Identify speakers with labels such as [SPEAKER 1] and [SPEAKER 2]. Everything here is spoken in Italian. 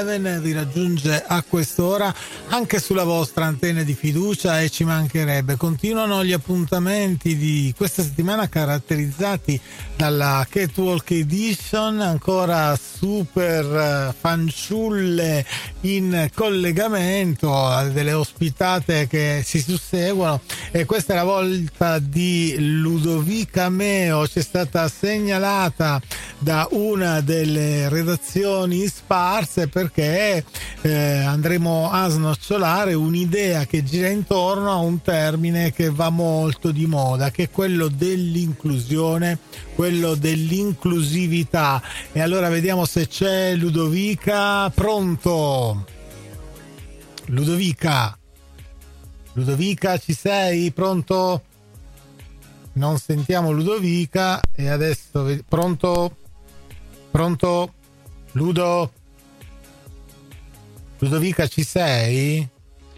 [SPEAKER 1] vi raggiunge a quest'ora anche sulla vostra antenna di fiducia e ci mancherebbe. Continuano gli appuntamenti di questa settimana caratterizzati dalla Catwalk Edition, ancora super fanciulle in collegamento, delle ospitate che si susseguono, e questa è la volta di Ludovica Meo. Ci è stata segnalata da una delle redazioni sparse perché andremo a snocciolare un'idea che gira intorno a un termine che va molto di moda, che è quello dell'inclusione, quello dell'inclusività. E allora vediamo se c'è Ludovica. Pronto? Ludovica, ci sei? Pronto? Non sentiamo Ludovica. E adesso pronto? Ludovica, ci sei?